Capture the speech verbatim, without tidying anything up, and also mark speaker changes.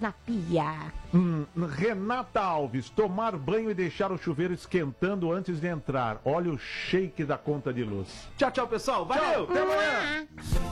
Speaker 1: na pia.
Speaker 2: Hum, Renata Alves, tomar banho e deixar o chuveiro esquentando antes de entrar. Olha o shake da conta de luz.
Speaker 3: Tchau, tchau, pessoal. Valeu!
Speaker 2: Tchau, até amanhã!